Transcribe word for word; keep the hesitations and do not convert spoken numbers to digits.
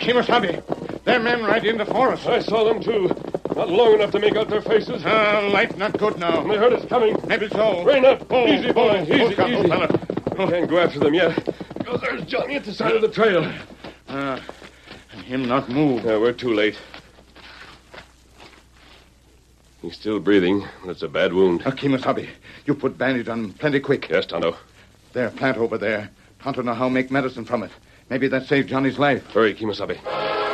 Kemosabe, there are men right in the forest. I saw them, too. Not long enough to make out their faces. Ah, uh, light not good now. They heard us coming. Maybe so. Rein up. Oh, easy, boy. Oh, easy, oh, easy. fella. Oh. Can't go after them yet. Because there's Johnny at the side of the trail. Ah, uh, and him not move. Yeah, we're too late. He's still breathing, but it's a bad wound. Uh, Kemosabe, you put bandage on him plenty quick. Yes, Tonto. There, plant over there. Tonto know how make medicine from it. Maybe that saved Johnny's life. Hurry, Kemosabe.